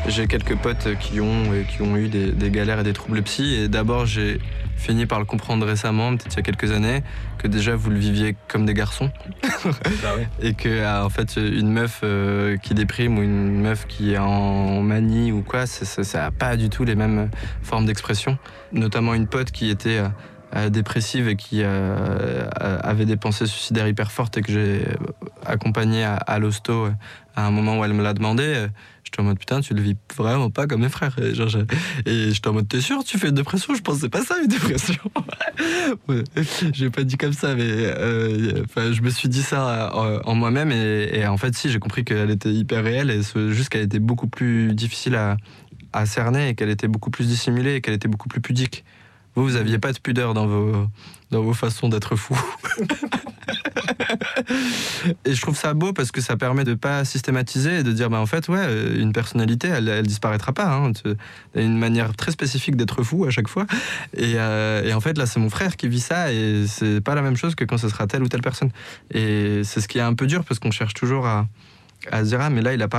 J'ai quelques potes qui ont eu des galères et des troubles psy. Et d'abord, j'ai fini par le comprendre récemment, peut-être il y a quelques années, que déjà vous le viviez comme des garçons. Bah ouais. Et que en fait, une meuf qui déprime ou une meuf qui est en manie ou quoi, ça n'a pas du tout les mêmes formes d'expression. Notamment une pote qui était dépressive et qui avait des pensées suicidaires hyper fortes et que j'ai accompagné à l'hosto à un moment où elle me l'a demandé. J'étais en mode putain, tu le vis vraiment pas comme mes frères. Et j'étais en mode t'es sûr, tu fais une dépression? Je pensais pas ça, une dépression. Ouais, j'ai pas dit comme ça, mais je me suis dit ça en moi-même et en fait si, j'ai compris qu'elle était hyper réelle et juste qu'elle était beaucoup plus difficile à cerner et qu'elle était beaucoup plus dissimulée et qu'elle était beaucoup plus pudique. Vous aviez pas de pudeur dans vos façons d'être fou. Et je trouve ça beau parce que ça permet de pas systématiser et de dire en fait une personnalité elle disparaîtra pas, hein. Il y a une manière très spécifique d'être fou à chaque fois et en fait là c'est mon frère qui vit ça et c'est pas la même chose que quand ce sera telle ou telle personne et c'est ce qui est un peu dur parce qu'on cherche toujours à se dire mais là il a pas